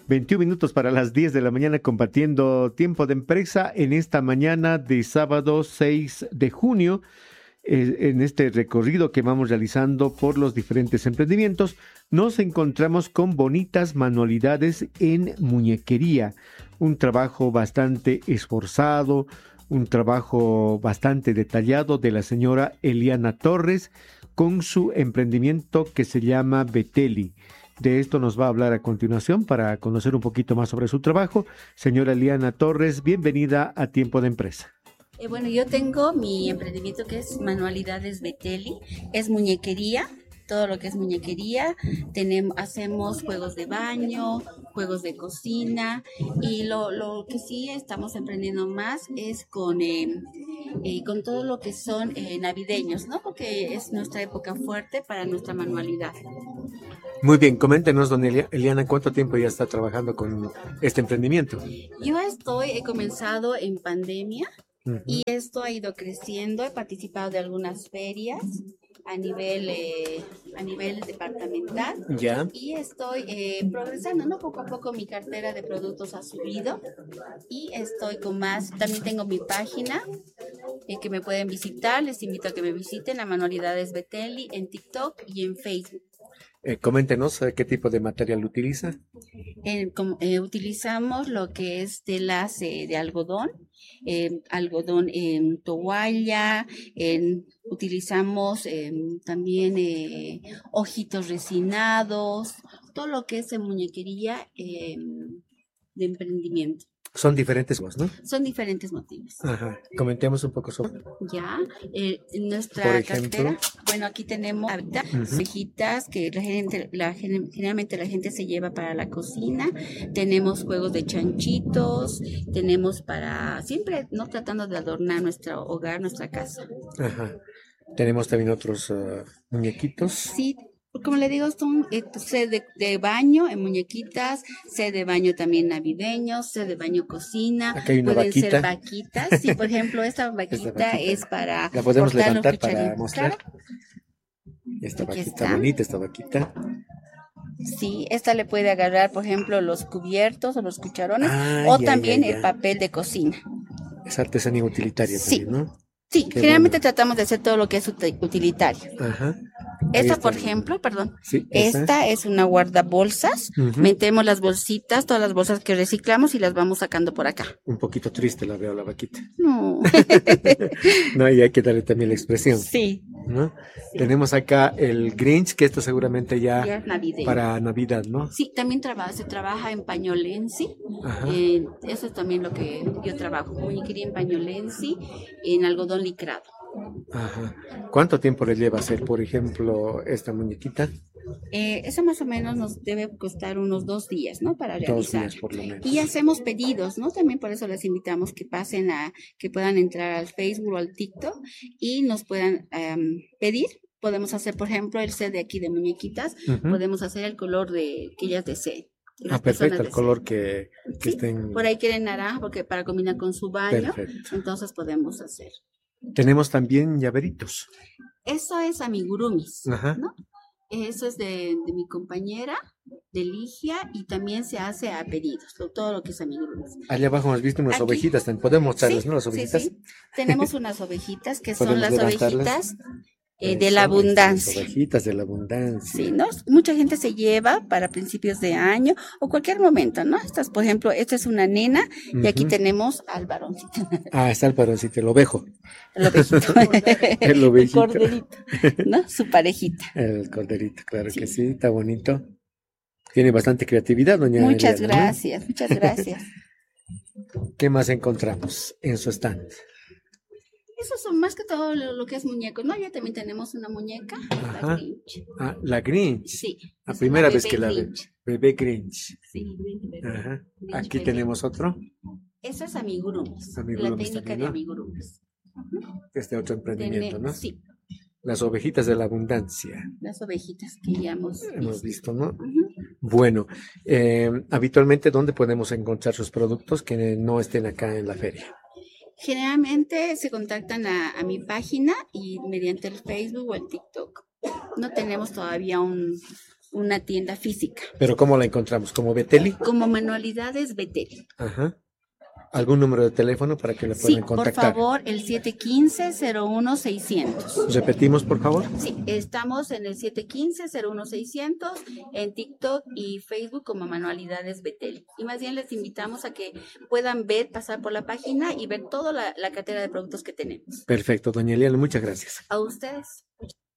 21 minutos para las 10 de la mañana, compartiendo tiempo de empresa en esta mañana de sábado 6 de junio, en este recorrido que vamos realizando por los diferentes emprendimientos. Nos encontramos con bonitas manualidades en muñequería, un trabajo bastante esforzado, un trabajo bastante detallado de la señora Eliana Torres con su emprendimiento que se llama Beteli. De esto nos va a hablar a continuación para conocer un poquito más sobre su trabajo. Señora Eliana Torres, bienvenida a Tiempo de Empresa. Bueno, yo tengo mi emprendimiento que es Manualidades Beteli, es muñequería, todo lo que es muñequería. Hacemos juegos de baño, juegos de cocina, y lo que sí estamos emprendiendo más es con todo lo que son navideños, ¿no? Porque es nuestra época fuerte para nuestra manualidad. Muy bien, coméntenos, doña Eliana, ¿cuánto tiempo ya está trabajando con este emprendimiento? Yo he comenzado en pandemia. Y esto ha ido creciendo. He participado de algunas ferias a nivel departamental. Ya. Y estoy progresando, ¿no? Poco a poco mi cartera de productos ha subido y estoy con más. También tengo mi página que me pueden visitar. Les invito a que me visiten a Manualidades Beteli en TikTok y en Facebook. Coméntenos qué tipo de material utiliza. Utilizamos lo que es telas de algodón, algodón en toalla, utilizamos también ojitos resinados, todo lo que es en muñequería de emprendimiento. Son diferentes, ¿no? Son diferentes motivos. Ajá. Comentemos un poco sobre. Ya, nuestra Por ejemplo, cartera, bueno, aquí tenemos cejitas que generalmente la gente se lleva para la cocina. Tenemos juegos de chanchitos, tenemos para siempre, no tratando de adornar nuestro hogar, nuestra casa. Ajá. Tenemos también otros muñequitos. Sí. Como le digo, son set de baño en muñequitas, set de baño también navideños, set de baño cocina. Acá hay una pueden vaquita. Ser vaquitas. Sí, por ejemplo, esta vaquita es para la podemos cortar levantar los para cucharines. mostrar. Claro. Esta Aquí vaquita está. bonita, esta vaquita. Sí, esta le puede agarrar, por ejemplo, los cubiertos o los cucharones, o Ya, también ya. el papel de cocina. Es artesanía utilitaria Sí. también, ¿no? Sí, Qué generalmente bueno. tratamos de hacer todo lo que es utilitario. Ajá. Esta, está. por ejemplo, perdón, Sí, esta es una guardabolsas. Metemos las bolsitas, todas las bolsas que reciclamos y las vamos sacando por acá. Un poquito triste la veo la vaquita. No. No, y hay que darle también la expresión. Sí. ¿No? Sí. Tenemos acá el Grinch, que esto seguramente ya es navideño. Para Navidad, ¿no? Sí, también se trabaja en pañolensi. Eso es también lo que yo trabajo. Muñequería en pañolensi, en algodón licrado. Ajá. ¿Cuánto tiempo le lleva hacer, por ejemplo, esta muñequita? Eso más o menos nos debe costar unos 2 días, ¿no? Para realizar. 2 días por lo menos. Y hacemos pedidos, ¿no? También por eso les invitamos que que puedan entrar al Facebook o al TikTok y nos puedan pedir. Podemos hacer, por ejemplo, el set de aquí de muñequitas. Podemos hacer el color que ellas deseen. Perfecto, el color que sí, estén. Por ahí quieren naranja, porque para combinar con su baño. Perfecto. Entonces podemos hacer. Tenemos también llaveritos. Eso es amigurumis, Ajá. ¿no? Eso es de mi compañera, de Ligia, y también se hace a pedidos, todo lo que es amigurumis. Allá abajo hemos visto unas ovejitas, podemos mostrarles, ¿no? Las ovejitas. Sí. Tenemos unas ovejitas que son las ovejitas de la Las abundancia. ovejitas de la abundancia. Sí, ¿no? Mucha gente se lleva para principios de año o cualquier momento, ¿no? Estas, por ejemplo, esta es una nena y aquí tenemos al varoncito. Está el varoncito, el ovejo. El ovejito. El ovejito. El corderito, ¿no? Su parejita. El corderito, claro que sí, está bonito. Tiene bastante creatividad, doña Muchas Eliana, gracias, muchas gracias. ¿Qué más encontramos en su stand? Esos son más que todo lo que es muñeco, ¿no? Ya también tenemos una muñeca, la Grinch. La Grinch. Sí. La primera vez que la veo. Bebé Grinch. Sí, bebé. Ajá. Grinch Aquí bebé. Tenemos otro. Eso es amigurumis, la Amigurumis técnica también, de ¿no? amigurumis. Este otro emprendimiento, ¿no? Sí. Las ovejitas de la abundancia. Las ovejitas que ya hemos visto, ¿no? Bueno, habitualmente, ¿dónde podemos encontrar sus productos que no estén acá en la feria? Generalmente se contactan a mi página y mediante el Facebook o el TikTok. No tenemos todavía un una tienda física. ¿Pero cómo la encontramos? ¿Como Beteli? Como Manualidades Beteli. Ajá. ¿Algún número de teléfono para que la Sí, puedan por contactar? favor, el 715-01600. Repetimos, por favor. Sí, estamos en el 715-01600 en TikTok y Facebook como Manualidades Beteli. Y más bien les invitamos a que puedan ver, pasar por la página y ver toda la cartera de productos que tenemos. Perfecto, doña Eliana, muchas gracias. A ustedes.